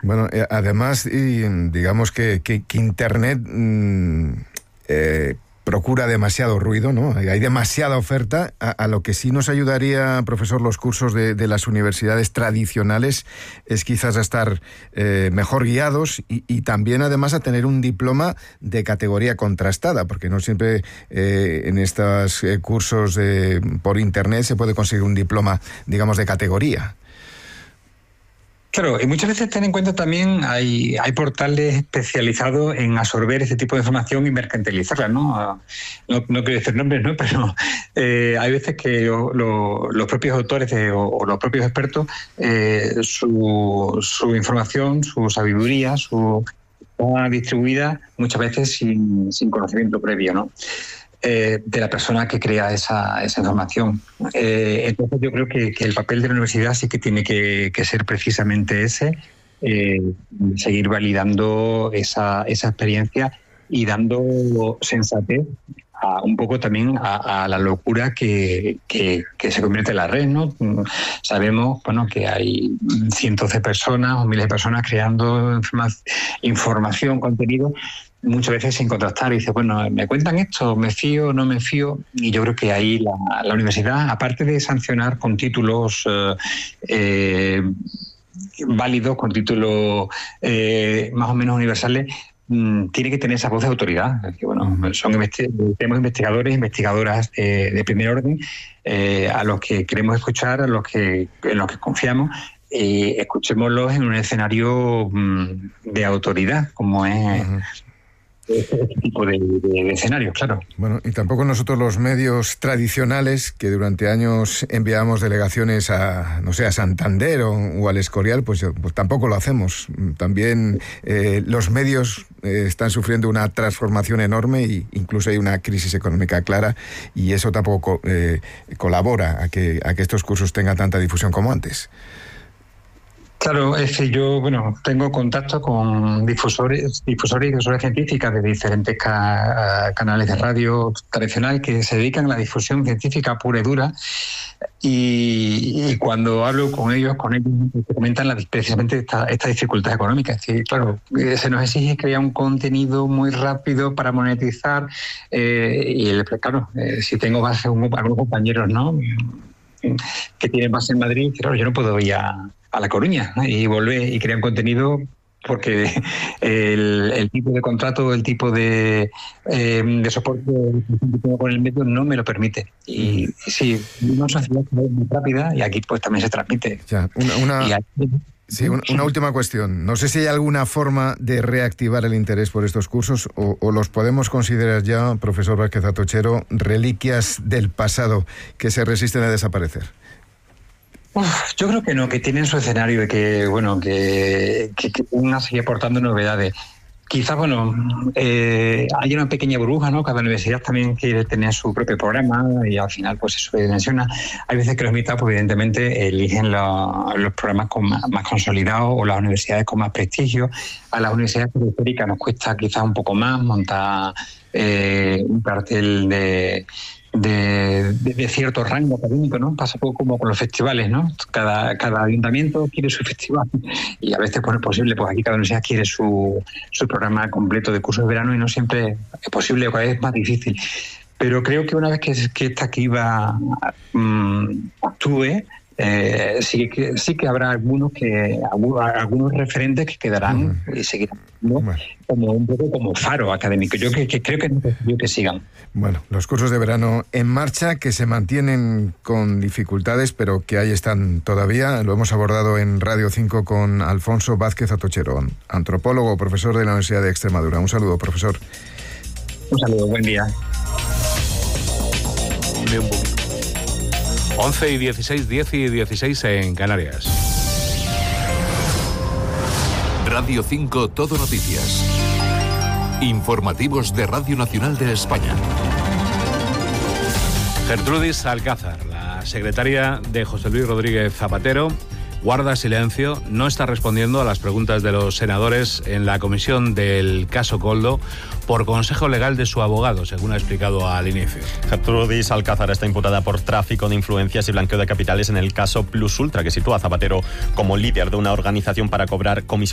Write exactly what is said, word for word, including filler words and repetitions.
Bueno, eh, además, y, digamos que, que, que Internet mmm, eh, procura demasiado ruido, ¿no? Hay demasiada oferta, a, a lo que sí nos ayudaría, profesor, los cursos de, de las universidades tradicionales es quizás a estar eh, mejor guiados y, y también además a tener un diploma de categoría contrastada, porque no siempre eh, en estos eh, cursos de, por Internet se puede conseguir un diploma, digamos, de categoría. Claro, y muchas veces ten en cuenta también hay, hay portales especializados en absorber este tipo de información y mercantilizarla, ¿no? No, no quiero decir nombres, ¿no? Pero eh, hay veces que lo, lo, los propios autores de, o, o los propios expertos, eh, su, su información, su sabiduría, su está distribuida muchas veces sin, sin conocimiento previo, ¿no? Eh, de la persona que crea esa, esa información. Eh, entonces yo creo que, que el papel de la universidad sí que tiene que, que ser precisamente ese, eh, seguir validando esa, esa experiencia y dando sensatez a, un poco también a, a la locura que, que, que se convierte en la red, ¿no? Sabemos, bueno, que hay cientos de personas o miles de personas creando informa- información, contenido, muchas veces sin contrastar, y dice, bueno, me cuentan esto, me fío, no me fío, y yo creo que ahí la, la universidad, aparte de sancionar con títulos eh, eh, válidos, con títulos eh, más o menos universales, mmm, tiene que tener esa voz de autoridad. Que, bueno, son investi- tenemos investigadores, investigadoras eh, de primer orden, eh, a los que queremos escuchar, a los que en los que confiamos. Eh, escuchémoslos en un escenario mmm, de autoridad, como es uh-huh. este tipo de, de, de escenarios, claro. Bueno, y tampoco nosotros los medios tradicionales, que durante años enviamos delegaciones a, no sé, a Santander o, o al Escorial, pues, pues tampoco lo hacemos. También eh, los medios eh, están sufriendo una transformación enorme e incluso hay una crisis económica clara, y eso tampoco eh, colabora a que, a que estos cursos tengan tanta difusión como antes. Claro, es que yo, bueno, tengo contacto con difusores, difusores y difusoras científicas de diferentes ca- canales de radio tradicional que se dedican a la difusión científica pura y dura, y, y cuando hablo con ellos, con ellos me comentan la, precisamente esta, esta dificultad económica. Es decir, claro, se nos exige crear un contenido muy rápido para monetizar, eh, y el, claro, eh, si tengo base un, algunos compañeros, ¿no?, que tienen base en Madrid, claro, yo no puedo ir a a La Coruña, ¿no?, y volver y crear un contenido porque el, el tipo de contrato, el tipo de, eh, de soporte que tengo con el medio no me lo permite. Y, y sí, una sociedad muy rápida y aquí pues también se transmite. Ya, una, una... Y aquí... Sí, una, una última cuestión. No sé si hay alguna forma de reactivar el interés por estos cursos o, o los podemos considerar ya, profesor Vázquez Atochero, reliquias del pasado que se resisten a desaparecer. Uf, yo creo que no, que tienen su escenario y que, bueno, que, que, que una sigue aportando novedades. Quizás, bueno, eh, hay una pequeña burbuja, ¿no? Cada universidad también quiere tener su propio programa y al final pues eso se dimensiona. Hay veces que los mitad, pues evidentemente, eligen lo, los programas con más, más consolidados o las universidades con más prestigio. A las universidades periféricas nos cuesta quizás un poco más montar eh, un cartel de... De, de, de cierto rango académico, ¿no? Pasa poco como con los festivales, ¿no? Cada, cada ayuntamiento quiere su festival y a veces, pues, es posible, pues aquí cada universidad quiere su, su programa completo de cursos de verano y no siempre es posible, o cada vez es más difícil. Pero creo que una vez que, que esta criba um, actúe, eh, sí, que, sí que habrá algunos que algunos referentes que quedarán uh-huh. y seguirán, ¿no? Bueno. Como un poco como faro académico. Yo que, que creo que es necesario que sigan. Bueno, los cursos de verano en marcha, que se mantienen con dificultades, pero que ahí están todavía. Lo hemos abordado en Radio cinco con Alfonso Vázquez Atochero, antropólogo, profesor de la Universidad de Extremadura. Un saludo, profesor. Un saludo, buen día. once y dieciséis, diez y dieciséis en Canarias. Radio cinco Todo Noticias. Informativos de Radio Nacional de España. Gertrudis Alcázar, la secretaria de José Luis Rodríguez Zapatero, guarda silencio, no está respondiendo a las preguntas de los senadores en la comisión del caso Koldo por consejo legal de su abogado, según ha explicado al inicio. Gertrudis Alcázar está imputada por tráfico de influencias y blanqueo de capitales en el caso Plus Ultra, que sitúa a Zapatero como líder de una organización para cobrar comisiones